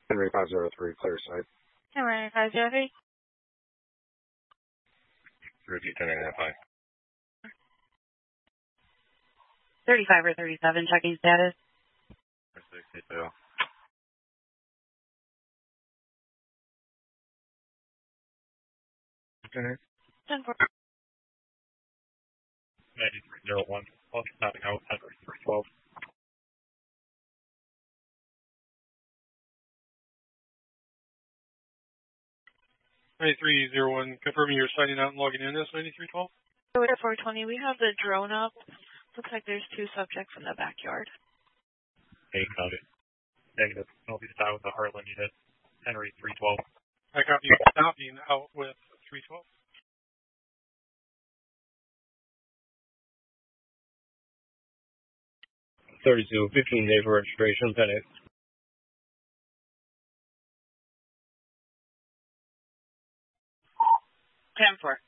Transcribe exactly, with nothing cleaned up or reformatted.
Henry five zero three, clear site. Henry five zero three. Repeat ten and a half high. thirty-five or thirty-seven, checking status. sixty-two. Okay. ten four. ninety-three zero one. Stopping out, Henry three twelve. ninety-three zero one, confirming you're signing out and logging in as ninety-three twelve. four twenty, we have the drone up. Looks like there's two subjects in the backyard. Hey, got it. Negative. I'll be the tie with the Heartland unit. Henry three twelve. I copy stopping out with three twelve. thirty-two, fifteen days for registration, Penix. ten four.